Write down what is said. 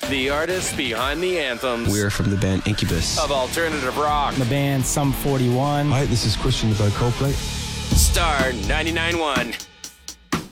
The artists behind the anthems We're from the band Incubus. of alternative rock. The band Sum 41. Hi, this is Christian about Coldplay. Star 99.1.